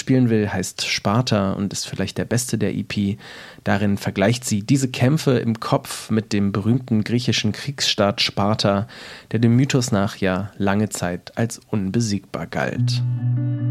spielen will, heißt Sparta und ist vielleicht der beste der EP. Darin vergleicht sie diese Kämpfe im Kopf mit dem berühmten griechischen Kriegsstaat Sparta, der dem Mythos nach ja lange Zeit als unbesiegbar galt.